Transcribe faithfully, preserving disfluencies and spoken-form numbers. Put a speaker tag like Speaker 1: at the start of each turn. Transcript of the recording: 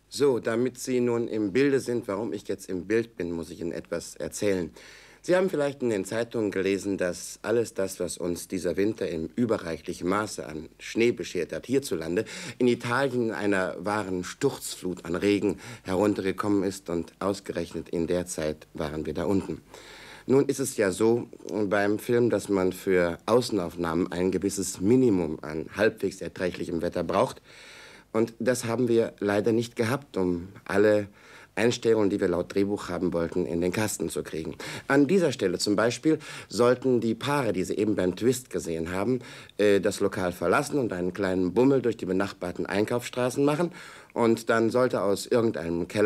Speaker 1: So, damit Sie nun im Bilde sind, warum ich jetzt im Bild bin, muss ich Ihnen etwas erzählen. Sie haben vielleicht in den Zeitungen gelesen, dass alles das, was uns dieser Winter in überreichlichem Maße an Schnee beschert hat, hierzulande, in Italien in einer wahren Sturzflut an Regen heruntergekommen ist, und ausgerechnet in der Zeit waren wir da unten. Nun ist es ja so beim Film, dass man für Außenaufnahmen ein gewisses Minimum an halbwegs erträglichem Wetter braucht. Und das haben wir leider nicht gehabt, um alle Einstellungen, die wir laut Drehbuch haben wollten, in den Kasten zu kriegen. An dieser Stelle zum Beispiel sollten die Paare, die Sie eben beim Twist gesehen haben, äh, das Lokal verlassen und einen kleinen Bummel durch die benachbarten Einkaufsstraßen machen. Und dann sollte aus irgendeinem Keller